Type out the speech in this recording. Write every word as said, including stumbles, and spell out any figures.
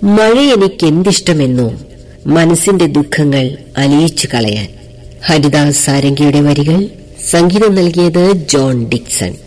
മഴ എനിക്കെന്തിഷ്ടമെന്നോ മനസ്സിന്റെ ദുഃഖങ്ങൾ അലിയിച്ചു കളയാൻ. ഹരിദാസ് സാരംഗിയുടെ വരികൾ, സംഗീതം നൽകിയത് ജോൺ ഡിക്സൺ.